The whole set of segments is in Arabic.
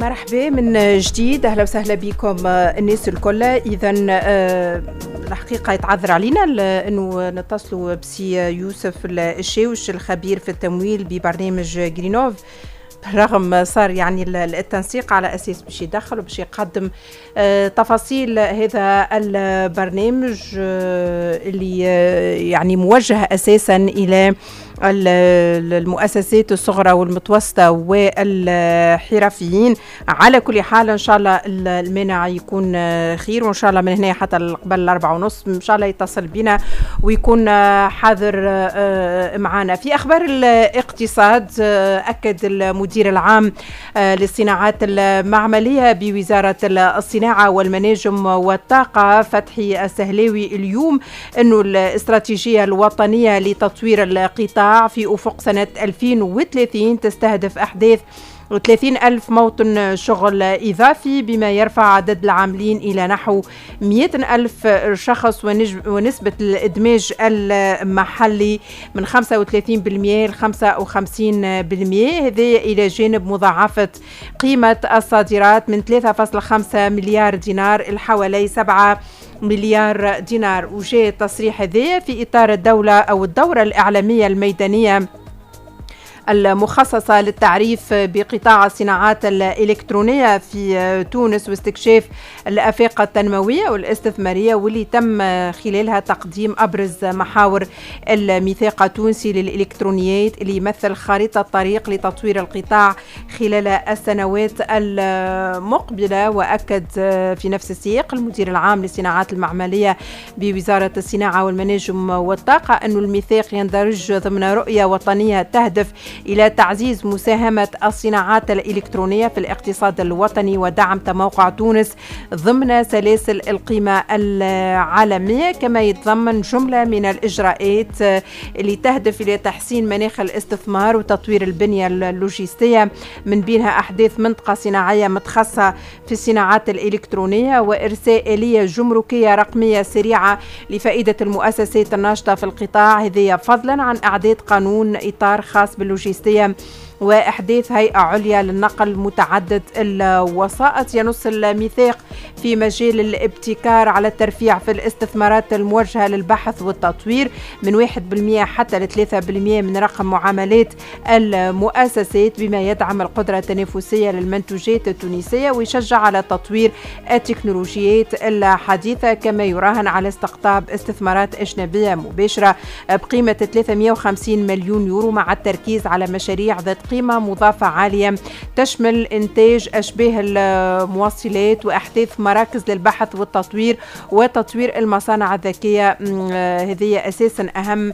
مرحبا من جديد، اهلا وسهلا بكم الناس الكل. اذا الحقيقه يتعذر علينا انه نتصلوا بسي يوسف الشاوش الخبير في التمويل ببرنامج جرينوف، رغم صار يعني التنسيق على اساس باش يدخل وباش يقدم تفاصيل هذا البرنامج اللي يعني موجه اساسا الى المؤسسات الصغرى والمتوسطة والحرفيين. على كل حال إن شاء الله المانع يكون خير، وإن شاء الله من هنا حتى قبل 4:30 إن شاء الله يتصل بنا ويكون حاضر معنا. في أخبار الاقتصاد، أكد المدير العام للصناعات المعملية بوزارة الصناعة والمناجم والطاقة فتحي السهلاوي اليوم أنه الاستراتيجية الوطنية لتطوير القطاع في أفق سنة 2030 تستهدف أحداث 30,000 موطن شغل إضافي، بما يرفع عدد العاملين إلى نحو 100,000 شخص، ونسبة الإدماج المحلي من 35% ل 55%. هذا إلى جانب مضاعفة قيمة الصادرات من 3.5 مليار دينار إلى حوالي 7 مليار دينار. وجاء التصريح هذا في إطار الدولة أو الدورة الإعلامية الميدانية المخصصة للتعريف بقطاع الصناعات الإلكترونية في تونس واستكشاف الآفاق التنموية والاستثمارية، واللي تم خلالها تقديم أبرز محاور الميثاق التونسي للإلكترونيات اللي يمثل خارطة طريق لتطوير القطاع خلال السنوات المقبلة. وأكد في نفس السياق المدير العام للصناعات المعملية بوزارة الصناعة والمناجم والطاقة أن الميثاق يندرج ضمن رؤية وطنية تهدف إلى تعزيز مساهمة الصناعات الإلكترونية في الاقتصاد الوطني ودعم تموقع تونس ضمن سلاسل القيمة العالمية، كما يتضمن جملة من الإجراءات اللي تهدف إلى تحسين مناخ الاستثمار وتطوير البنية اللوجستية، من بينها أحداث منطقة صناعية متخصصة في الصناعات الإلكترونية وإرساء آلية جمركية رقمية سريعة لفائدة المؤسسات الناشطة في القطاع، هذه فضلا عن إعداد قانون إطار خاص باللوجستية وإحداث هيئة عليا للنقل متعدد الوسائط. ينص الميثاق في مجال الابتكار على الترفيع في الاستثمارات الموجهة للبحث والتطوير من 1% حتى ل 3% من رقم معاملات المؤسسات، بما يدعم القدرة التنافسية للمنتوجات التونسية ويشجع على تطوير التكنولوجيات الحديثة، كما يراهن على استقطاب استثمارات أجنبية مباشرة بقيمة 350 مليون يورو مع التركيز على مشاريع ذات قيمة مضافة عالية تشمل إنتاج أشباه الموصلات وأحداث مراكز للبحث والتطوير وتطوير المصانع الذكية. هذه أساسا أهم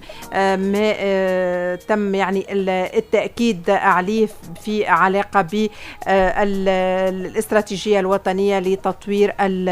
ما تم يعني التأكيد عليه في علاقة بالاستراتيجية الوطنية لتطوير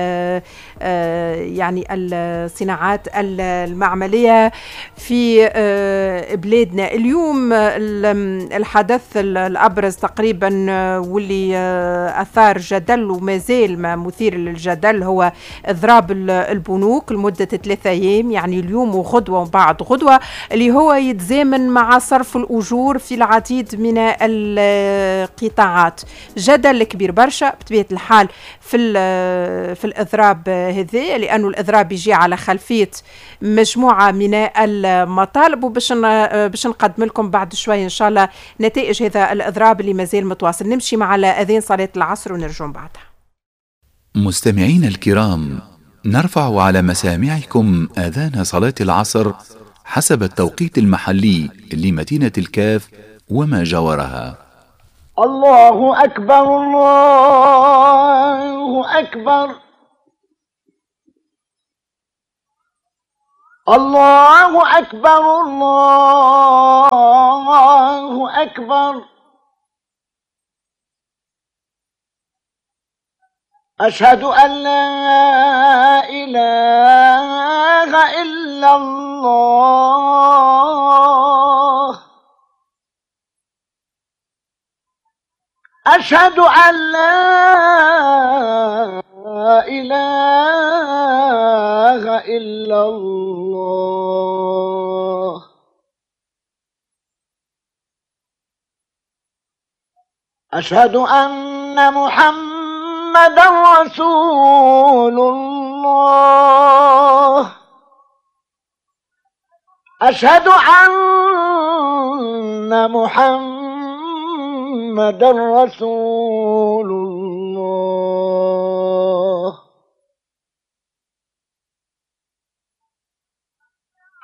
يعني الصناعات المعملية في بلادنا. اليوم الحدث الأبرز تقريبا واللي أثار جدل وما زال مثير للجدل هو إضراب البنوك لمدة 3 أيام، يعني اليوم وغدوة وبعد غدوة، اللي هو يتزامن مع صرف الأجور في العديد من القطاعات. جدل كبير برشا بطبيعة الحال في الإضراب هذا، لأنه الإضراب يجي على خلفية مجموعة من المطالب، وباش نقدم لكم بعد شوي إن شاء الله نتائج هذا الإضراب اللي مازال متواصل. نمشي مع أذان صلاة العصر ونرجع بعدها. مستمعين الكرام، نرفع على مسامعكم آذان صلاة العصر حسب التوقيت المحلي لمدينة الكاف وما جاورها. الله أكبر الله أكبر الله أكبر الله أكبر أشهد أن لا إله إلا الله أشهد أن لا إله إلا الله أشهد أن محمدا رسول الله. أشهد أن محمدا رسول الله.